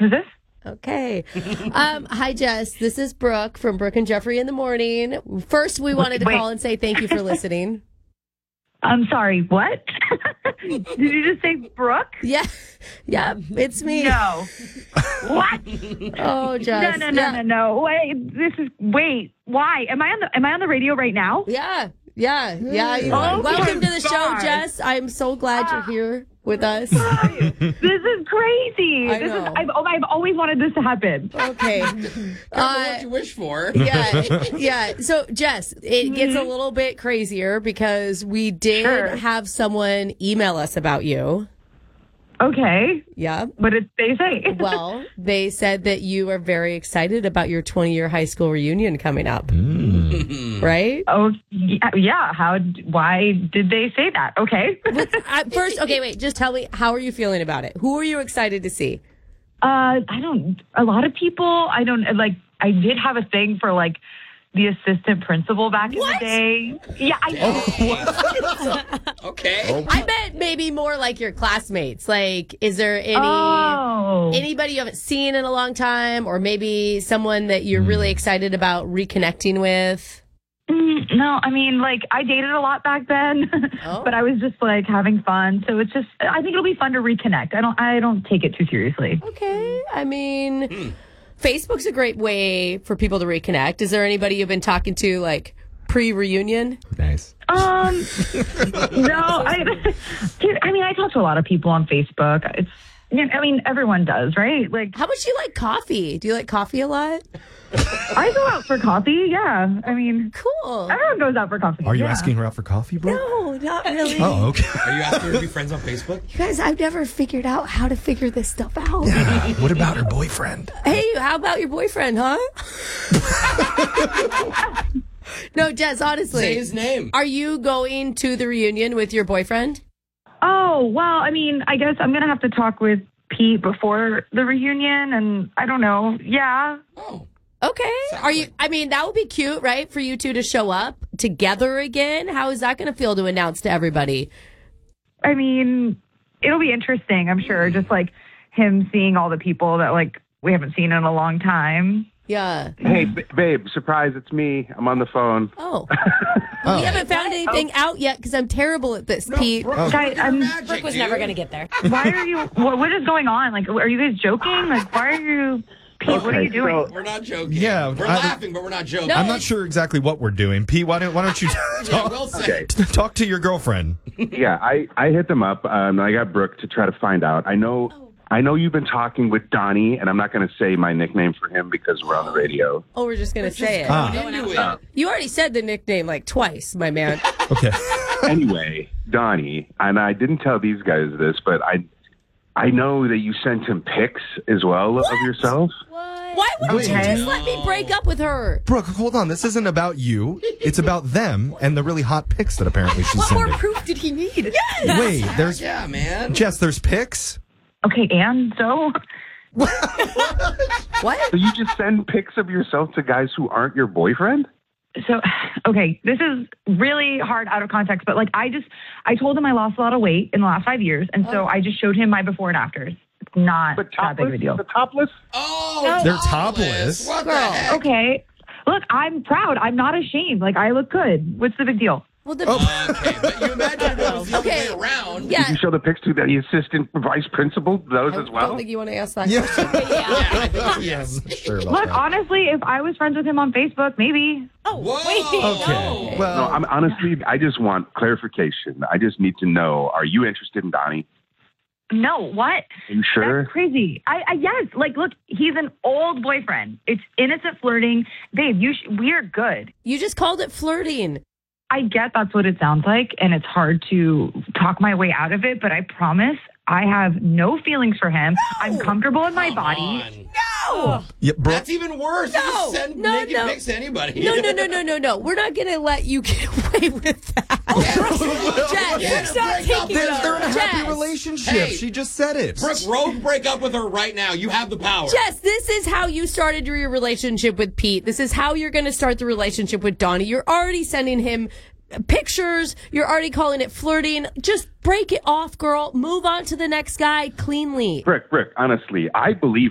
Who's this? Okay. Hi, Jess. This is Brooke from Brooke and Jeffrey in the Morning. First, we wanted to call and say thank you for listening. I'm sorry, what? Did you just say Brooke? Yeah, it's me. No. What? Oh, Jess. No. Wait. Why? Am I on the radio right now? Yeah. You are. Welcome to the show, Jess. I'm so glad you're here with us. This is crazy. I know. I've always wanted this to happen. Okay. What you wish for. Yeah. So, Jess, it gets a little bit crazier because we did have someone email us about you. Okay. Yeah. What did they say? Well, they said that you are very excited about your 20-year high school reunion coming up. Right? Oh, yeah. Why did they say that? Okay. First, wait. Just tell me, how are you feeling about it? Who are you excited to see? A lot of people. I did have a thing for the assistant principal back in the day. Yeah, I know. Okay. I bet maybe more like your classmates. Like, is there anybody you haven't seen in a long time, or maybe someone that you're really excited about reconnecting with? No, I mean, I dated a lot back then, but I was just having fun. So it's just, I think it'll be fun to reconnect. I don't take it too seriously. Okay. I mean, Facebook's a great way for people to reconnect. Is there anybody you've been talking to pre-reunion? Nice. No, I talk to a lot of people on Facebook. Everyone does, right? How much do you like coffee? Do you like coffee a lot? I go out for coffee, yeah. Cool. Everyone goes out for coffee. Are you asking her out for coffee, bro? No, not really. Oh, okay. Are you asking her to be friends on Facebook? You guys, I've never figured out how to figure this stuff out. Yeah. What about her boyfriend? Hey, how about your boyfriend, huh? No, Jess, honestly. Say his name. Are you going to the reunion with your boyfriend? Oh, well, I guess I'm going to have to talk with Pete before the reunion, and I don't know. Yeah. Oh. Okay. That would be cute, right? For you two to show up together again. How is that going to feel to announce to everybody? It'll be interesting, I'm sure. Just him seeing all the people that we haven't seen in a long time. Yeah. Hey, babe, surprise, it's me. I'm on the phone. Oh. We haven't found anything out yet because I'm terrible at this, Pete. Brooke was never going to get there. Why are you, what is going on? Are you guys joking? Why are you, Pete, what are you doing? We're not joking. Yeah. We're laughing, but we're not joking. No. I'm not sure exactly what we're doing. Pete, why don't you talk to your girlfriend? Yeah, I hit them up. I got Brooke to try to find out. I know you've been talking with Donnie, and I'm not going to say my nickname for him because we're on the radio. Oh, we're just going to say it. You already said the nickname twice, my man. Okay. Anyway, Donnie, and I didn't tell these guys this, but I know that you sent him pics as well of yourself. Why wouldn't you just let me break up with her? Brooke, hold on. This isn't about you. It's about them and the really hot pics that apparently she's sending. What more proof did he need? Yes. Wait, there's... Yeah, man. Jess, there's pics? Okay, and so? What? So you just send pics of yourself to guys who aren't your boyfriend? So, okay, this is really hard out of context, but I told him I lost a lot of weight in the last 5 years, and so I just showed him my before and afters. It's not that big of a deal. The topless? Oh, they're topless. What the heck? Okay. Look, I'm proud. I'm not ashamed. I look good. What's the big deal? Well, okay, but you imagine if it was the other way around. Yeah. Did you show the pics to the assistant vice principal, those as well? I don't think you want to ask that Yeah. question. I think Yes. Sure about Look, that. honestly, if I was friends with him on Facebook, maybe. Whoa. Okay. No, Well, honestly, I just want clarification. I just need to know, are you interested in Donnie? No, what? Are you sure? That's crazy. Yes. Look, he's an old boyfriend. It's innocent flirting. Babe, we are good. You just called it flirting. I get that's what it sounds like, and it's hard to talk my way out of it, but I promise I have no feelings for him. I'm comfortable in my body. No! yeah, Brooke, That's even worse. You just send naked pics to anybody. No. We're not going to let you get away with that. Jess, stop taking they're in a happy Jess. relationship. Hey. She just said it. Brooke, break up with her right now. You have the power. Jess, this is how you started your relationship with Pete. This is how you're going to start the relationship with Donnie. You're already sending him pictures. You're already calling it flirting. Just break it off, girl. Move on to the next guy cleanly. Brick, honestly, I believe